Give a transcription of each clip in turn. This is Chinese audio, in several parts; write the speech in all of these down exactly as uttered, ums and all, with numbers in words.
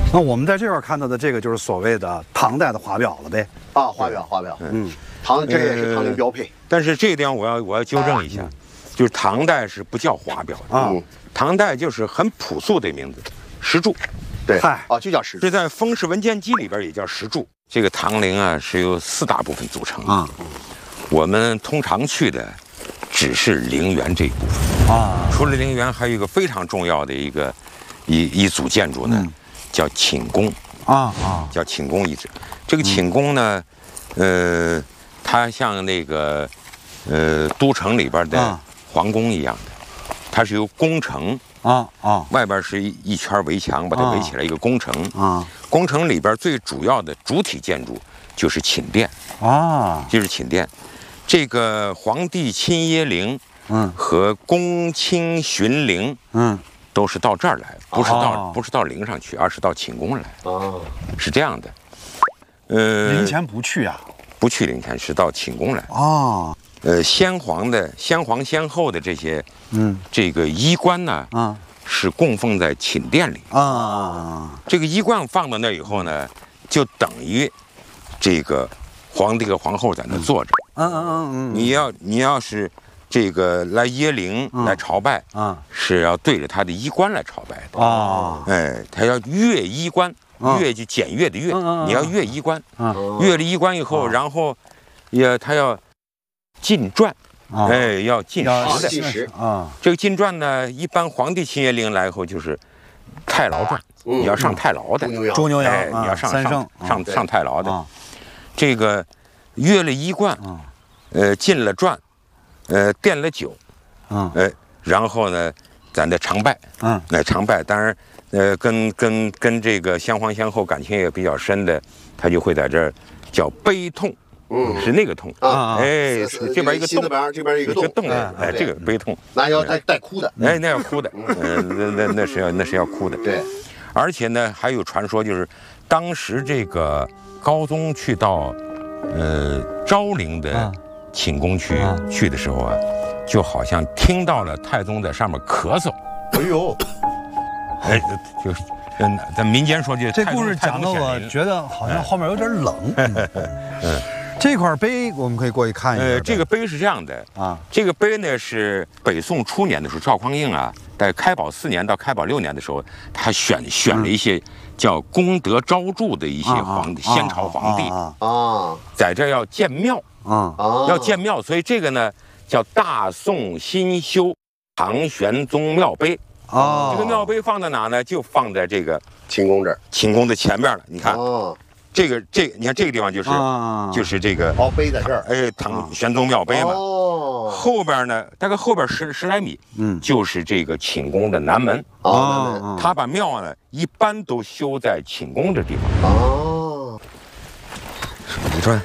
那我们在这块看到的这个就是所谓的唐代的华表了呗？ 啊，华表，华表，嗯，唐这也是唐陵标配。 但是这个地方我要我要纠正一下，就是唐代是不叫华表的啊，唐代就是很朴素的名字，石柱。 对，嗨，哦，就叫石柱。 这在《封氏文笺记》里边也叫石柱。这个唐陵啊是由四大部分组成啊，我们通常去的只是陵园这一部分啊。除了陵园，还有一个非常重要的一个一一组建筑呢，嗯、叫寝宫啊啊，叫寝宫遗址。这个寝宫呢，嗯、呃，它像那个呃都城里边的皇宫一样的，它是由宫城。啊啊！外边是一一圈围墙，把它围起来一个宫城啊。宫城里边最主要的主体建筑就是寝殿啊，就是寝殿。这个皇帝亲掖陵，嗯，和宫卿巡陵，嗯，都是到这儿来，不是到不是到陵上去，而是到寝宫来。哦，是这样的。 呃，陵前不去啊？ 不去陵前，是到寝宫来。哦。呃，先皇的先皇先后的这些，嗯，这个衣冠呢，啊，是供奉在寝殿里啊。这个衣冠放到那以后呢，就等于这个皇帝和皇后在那坐着。嗯嗯嗯嗯。你要你要是这个来莖陵来朝拜啊，是要对着他的衣冠来朝拜的啊。哎，他要阅衣冠，阅就检阅的阅，你要阅衣冠啊。阅了衣冠以后，然后也他要。进传，啊、哎，要进食的， 进食啊。这个进传呢，一般皇帝亲掖陵来以后就是太牢传，嗯、你要上太牢的， 周牛羊， 哎，你要上上上上太牢的。这个阅了衣冠，呃，进了传，呃，奠了酒，嗯，呃，然后呢，咱的常拜，嗯，哎，常拜，当然，呃，跟跟跟这个先皇先后感情也比较深的，他就会在这儿叫悲痛。嗯，是那个痛啊！哎，这边一个洞， 这边一个洞，哎，这个悲痛， 那要带带哭的， 哎，那要哭的，嗯，那那那是要那是要哭的。 对， 而且呢，还有传说，就是当时这个高宗去到呃昭陵的寝宫去去的时候啊，就好像听到了太宗在上面咳嗽。 哎呦， 哎，就。嗯，咱民间说句， 这故事讲的我觉得好像后面有点冷。嗯，这块碑我们可以过去看一下。 呃，这个碑是这样的啊，这个碑呢是北宋初年的时候，赵匡胤啊，在开宝四年到开宝六年的时候，他选选了一些叫功德昭著的一些皇帝，先朝皇帝啊，在这要建庙啊，要建庙，所以这个呢叫大宋新修唐玄宗庙碑。哦，这个庙碑放在哪呢？就放在这个寝宫这儿， 寝宫的前面了。你看，哦，这个这个，你看这个地方就是，啊、就是这个哦，碑在这儿， 哎，唐玄宗庙碑嘛。哦，后边呢，大概后边十十来米，嗯，就是这个寝宫的南门。哦，他把庙呢一般都修在寝宫这地方。哦，手一转，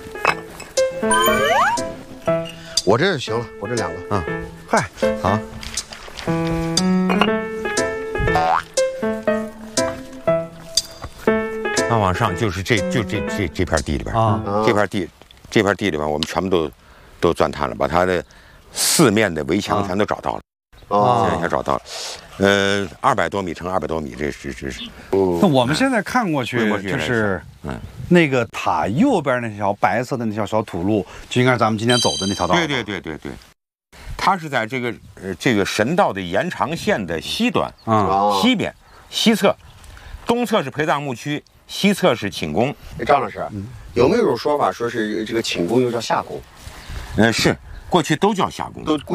我这就行了，我这两个， 啊，嗨，好。 那往上就是这就这这这片地里边啊，这片地这片地里边我们全部都都钻探了，把它的四面的围墙全都找到了。哦，现在找到了，呃，二百多米乘二百多米，这是这是。 那我们现在看过去就是嗯，那个塔右边那条白色的那条小土路，就应该是咱们今天走的那条道。 对对对对对。它是在这个呃这个神道的延长线的西端啊，西边西侧，东侧是陪葬墓区，西侧是寝宫。 张老师，有没有一种说法说是这个寝宫又叫夏宫？ 呃，是过去都叫夏宫， 都。